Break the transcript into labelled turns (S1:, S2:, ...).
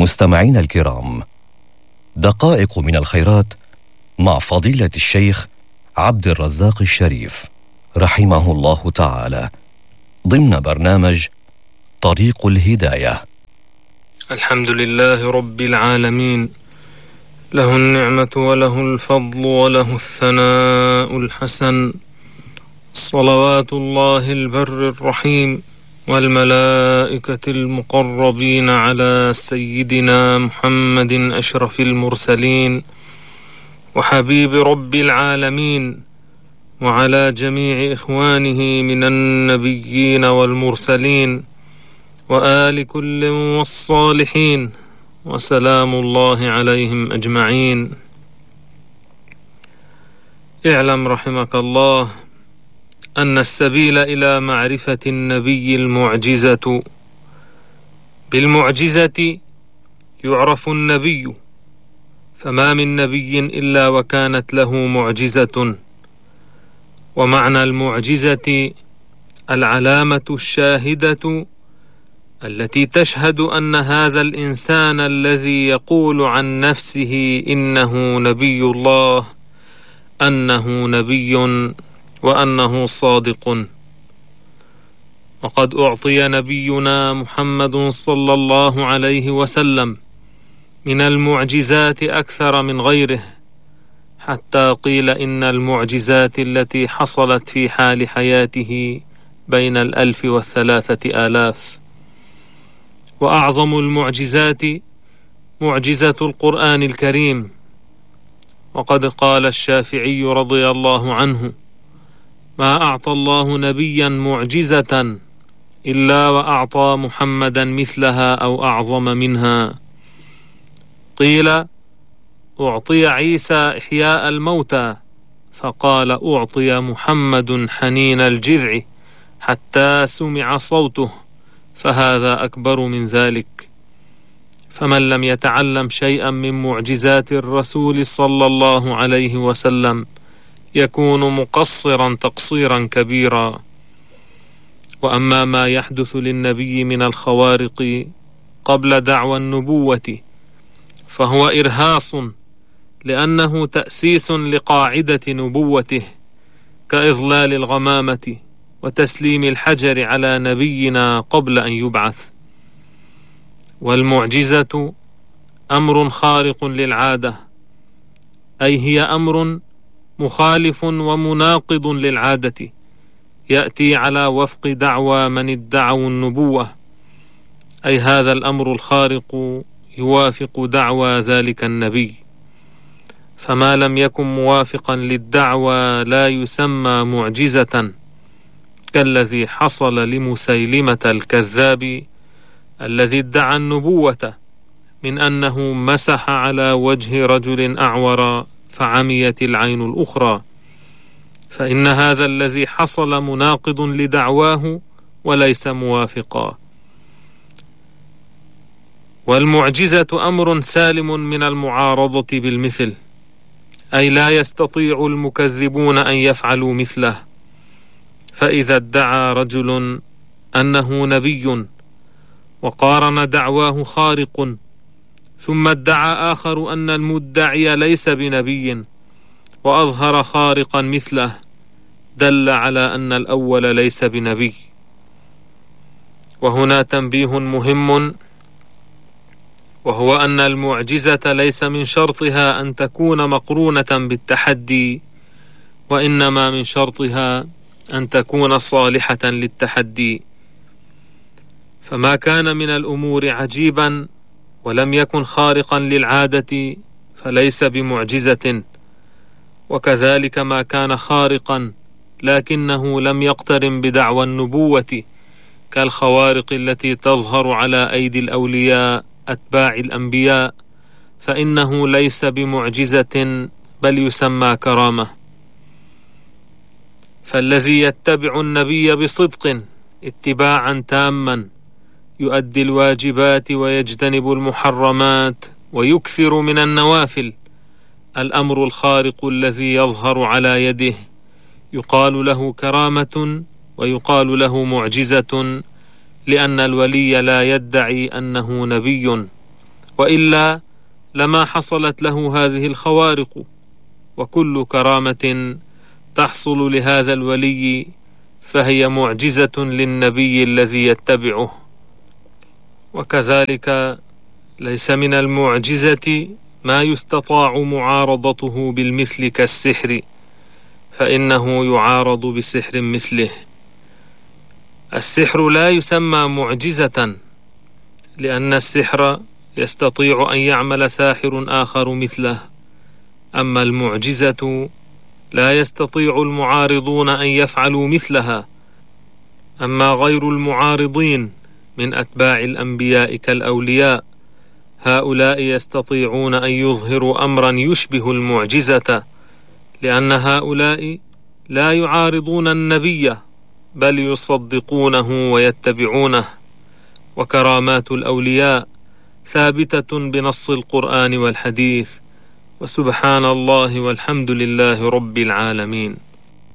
S1: مستمعين الكرام، دقائق من الخيرات مع فضيلة الشيخ عبد الرزاق الشريف رحمه الله تعالى ضمن برنامج طريق الهداية.
S2: الحمد لله رب العالمين، له النعمة وله الفضل وله الثناء الحسن، صلوات الله البر الرحيم والملائكة المقربين على سيدنا محمد أشرف المرسلين وحبيب رب العالمين، وعلى جميع إخوانه من النبيين والمرسلين وآل كل والصالحين، وسلام الله عليهم أجمعين. اعلم رحمك الله أن السبيل إلى معرفة النبي المعجزة. بالمعجزة يعرف النبي، فما من نبي إلا وكانت له معجزة. ومعنى المعجزة العلامة الشاهدة التي تشهد أن هذا الإنسان الذي يقول عن نفسه إنه نبي الله أنه نبي وأنه صادق. وقد أعطي نبينا محمد صلى الله عليه وسلم من المعجزات أكثر من غيره، حتى قيل إن المعجزات التي حصلت في حال حياته بين 1000 و3000. وأعظم المعجزات معجزة القرآن الكريم. وقد قال الشافعي رضي الله عنه: ما أعطى الله نبيا معجزة إلا وأعطى محمدا مثلها أو أعظم منها. قيل: أعطي عيسى إحياء الموتى، فقال: أعطي محمد حنين الجذع حتى سمع صوته، فهذا أكبر من ذلك. فمن لم يتعلم شيئا من معجزات الرسول صلى الله عليه وسلم يكون مقصرا تقصيرا كبيرا. وأما ما يحدث للنبي من الخوارق قبل دعوى النبوة فهو إرهاص، لأنه تأسيس لقاعدة نبوته، كإظلال الغمامة وتسليم الحجر على نبينا قبل أن يبعث. والمعجزة أمر خارق للعادة، أي هي أمر مخالف ومناقض للعادة، يأتي على وفق دعوى من ادعوا النبوة، أي هذا الأمر الخارق يوافق دعوى ذلك النبي. فما لم يكن موافقا للدعوى لا يسمى معجزة، كالذي حصل لمسيلمة الكذاب الذي ادعى النبوة من أنه مسح على وجه رجل أعور فعميت العين الأخرى، فإن هذا الذي حصل مناقض لدعواه وليس موافقا. والمعجزة أمر سالم من المعارضة بالمثل، أي لا يستطيع المكذبون أن يفعلوا مثله. فإذا ادعى رجل أنه نبي وقارن دعواه خارق، ثم ادعى آخر أن المدعي ليس بنبي وأظهر خارقا مثله، دل على أن الأول ليس بنبي. وهنا تنبيه مهم، وهو أن المعجزة ليس من شرطها أن تكون مقرونة بالتحدي، وإنما من شرطها أن تكون صالحة للتحدي. فما كان من الأمور عجيبا ولم يكن خارقا للعادة فليس بمعجزة، وكذلك ما كان خارقا لكنه لم يقترن بدعوى النبوة، كالخوارق التي تظهر على أيدي الأولياء أتباع الأنبياء، فإنه ليس بمعجزة بل يسمى كرامة. فالذي يتبع النبي بصدق اتباعا تاما، يؤدي الواجبات ويجتنب المحرمات ويكثر من النوافل، الأمر الخارق الذي يظهر على يده يقال له كرامة ويقال له معجزة، لأن الولي لا يدعي أنه نبي، وإلا لما حصلت له هذه الخوارق. وكل كرامة تحصل لهذا الولي فهي معجزة للنبي الذي يتبعه. وكذلك ليس من المعجزة ما يستطاع معارضته بالمثل كالسحر، فإنه يعارض بسحر مثله. السحر لا يسمى معجزة، لأن السحر يستطيع أن يعمل ساحر آخر مثله، أما المعجزة لا يستطيع المعارضون أن يفعلوا مثلها. أما غير المعارضين من أتباع الأنبياء كالأولياء، هؤلاء يستطيعون أن يظهروا أمرا يشبه المعجزة، لأن هؤلاء لا يعارضون النبي بل يصدقونه ويتبعونه. وكرامات الأولياء ثابتة بنص القرآن والحديث. وسبحان الله والحمد لله رب العالمين.